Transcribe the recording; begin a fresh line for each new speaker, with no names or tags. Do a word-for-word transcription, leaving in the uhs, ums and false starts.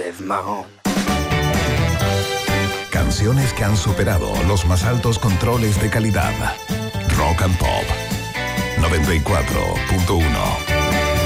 rêve marrant.
Canciones que han superado los más altos controles de calidad. Rock and Pop noventa y cuatro punto uno.